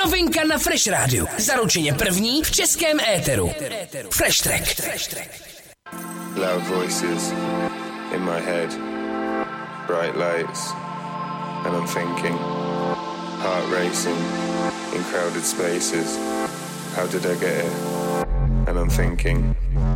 Novinka na Fresh Rádiu. Zaručeně první v českém éteru. Fresh Track. Loud voices in my head, bright lights, and I'm thinking, heart racing in crowded spaces. How did I get here? And I'm thinking,